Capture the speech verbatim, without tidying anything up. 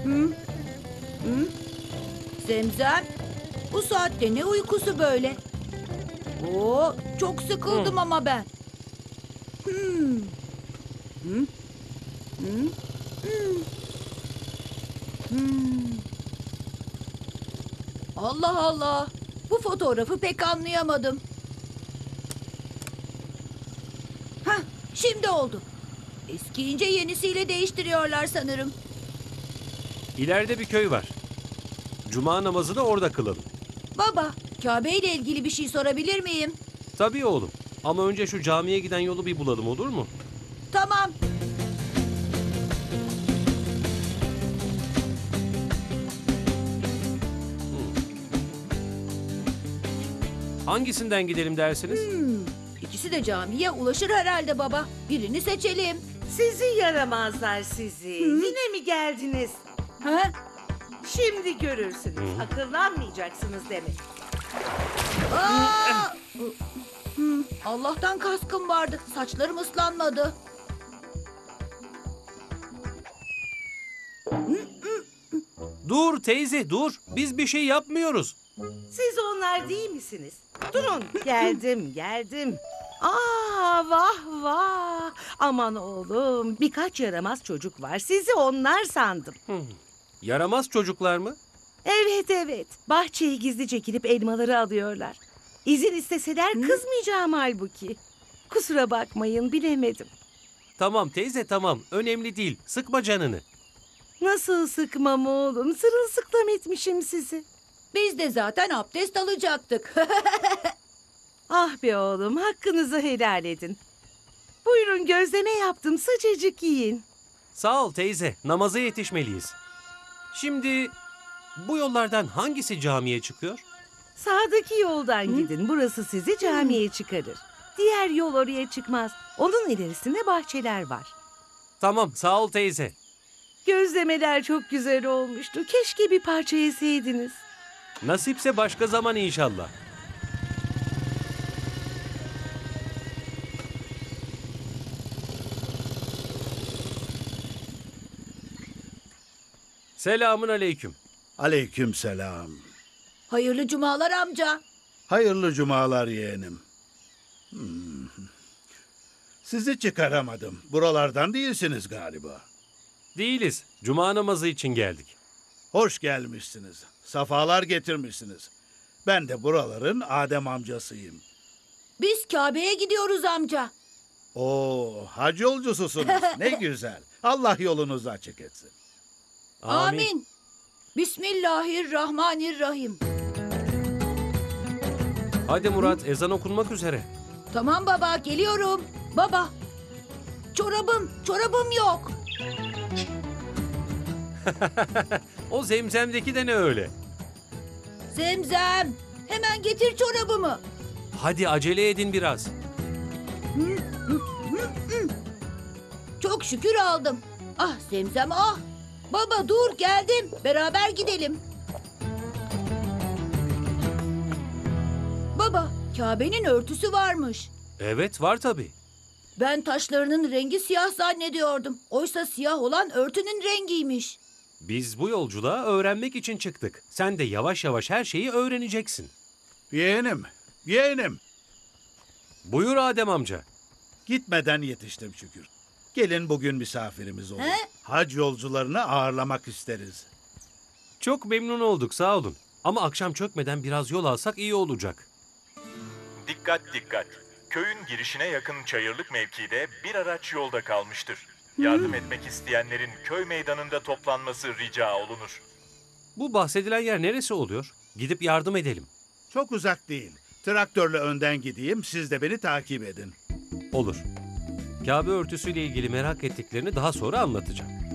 Hı? Zemzem, bu saatte ne uykusu böyle? Oo, çok sıkıldım ama ben. Hmm. Hı? Hı? Hmm. Hmm. Allah Allah. Bu fotoğrafı pek anlayamadım. Hah, şimdi oldu. Eskiyince yenisiyle değiştiriyorlar sanırım. İleride bir köy var. Cuma namazını orada kılalım. Baba, Kabe ile ilgili bir şey sorabilir miyim? Tabii oğlum. Ama önce şu camiye giden yolu bir bulalım, olur mu? Tamam. Hangisinden gidelim dersiniz? Hmm, ikisi de camiye ulaşır herhalde baba. Birini seçelim. Sizi yaramazlar sizi. Yine mi geldiniz? Ha? Şimdi görürsünüz. Akıllanmayacaksınız demek. Aa! Hmm, Allah'tan kaskım vardı. Saçlarım ıslanmadı. Dur teyze, dur. Biz bir şey yapmıyoruz. Siz onlar değil misiniz? Durun. Geldim, geldim. Aa, vah vah. Aman oğlum, birkaç yaramaz çocuk var. Sizi onlar sandım. Yaramaz çocuklar mı? Evet evet. Bahçeye gizlice girip elmaları alıyorlar. İzin isteseler kızmayacağım halbuki. Kusura bakmayın, bilemedim. Tamam teyze, tamam. Önemli değil. Sıkma canını. Nasıl sıkmam oğlum? Sırılsıklam etmişim sizi. Biz de zaten abdest alacaktık. Ah be oğlum, hakkınızı helal edin. Buyurun, gözleme yaptım, sıcacık yiyin. Sağ ol teyze. Namaza yetişmeliyiz. Şimdi bu yollardan hangisi camiye çıkıyor? Sağdaki yoldan gidin, burası sizi camiye çıkarır. Diğer yol oraya çıkmaz. Onun ilerisinde bahçeler var. Tamam, sağ ol teyze. Gözlemeler çok güzel olmuştu. Keşke bir parça yeseydiniz. Nasipse başka zaman inşallah. Selamun aleyküm. Aleykümselam. Hayırlı cumalar amca. Hayırlı cumalar yeğenim. Hmm. Sizi çıkaramadım. Buralardan değilsiniz galiba. Değiliz. Cuma namazı için geldik. Hoş gelmişsiniz. Safalar getirmişsiniz. Ben de buraların Adem amcasıyım. Biz Kabe'ye gidiyoruz amca. Oo, hac yolcususunuz. Ne güzel. Allah yolunuzu açık etsin. Amin. Bismillahirrahmanirrahim. Hadi Murat, ezan okunmak üzere. Tamam baba, geliyorum. Baba, çorabım, çorabım yok. O zemzemdeki de ne öyle? Zemzem, hemen getir çorabımı. Hadi acele edin biraz. Çok şükür aldım. Ah Zemzem ah. Baba dur geldim. Beraber gidelim. Baba, Kabe'nin örtüsü varmış. Evet, var tabii. Ben taşlarının rengi siyah zannediyordum. Oysa siyah olan örtünün rengiymiş. Biz bu yolculuğa öğrenmek için çıktık. Sen de yavaş yavaş her şeyi öğreneceksin. Yeğenim, yeğenim. Buyur Adem amca. Gitmeden yetiştim şükür. Gelin bugün misafirimiz olun. He? Hac yolcularını ağırlamak isteriz. Çok memnun olduk, sağ olun. Ama akşam çökmeden biraz yol alsak iyi olacak. Dikkat dikkat. Köyün girişine yakın çayırlık mevkide bir araç yolda kalmıştır. Yardım etmek isteyenlerin köy meydanında toplanması rica olunur. Bu bahsedilen yer neresi oluyor? Gidip yardım edelim. Çok uzak değil. Traktörle önden gideyim, siz de beni takip edin. Olur. Kabe örtüsüyle ilgili merak ettiklerini daha sonra anlatacağım.